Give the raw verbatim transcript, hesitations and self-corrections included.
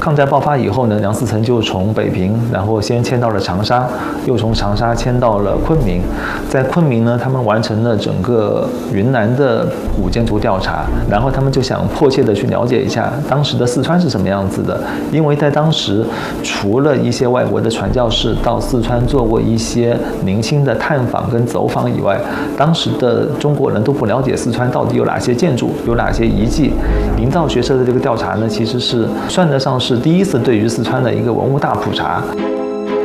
抗战爆发以后呢，梁思成就从北平，然后先迁到了长沙，又从长沙迁到了昆明。在昆明呢，他们完成了整个云南的古建筑调查，然后他们就想迫切的去了解一下当时的四川是什么样子的，因为在当时，除了一些外国的传教士到四川做过一些零星的探访跟走访以外，当时的中国人都不了解四川到底有哪些建筑，有哪些遗迹。营造学社的这个调查呢，其实是算得上是第一次对于四川的一个文物大普查。